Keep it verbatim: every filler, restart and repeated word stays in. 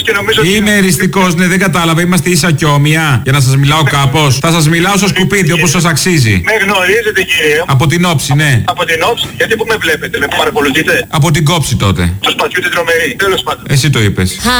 και νομίζω. Είμαι εριστικός, ναι, δεν κατάλαβα. Είμαστε ίσα και όμοια. Για να σας μιλάω κάπως. Θα σας μιλάω στο σκουπίδι όπως σας αξίζει. Με γνωρίζετε, κύριε. Από την όψη, ναι. Από την όψη, γιατί που με βλέπετε, με παρακολουθείτε. Από την κόψη τότε. Το σπατιού την τρομερή, τέλος πάντων. Εσύ το είπες.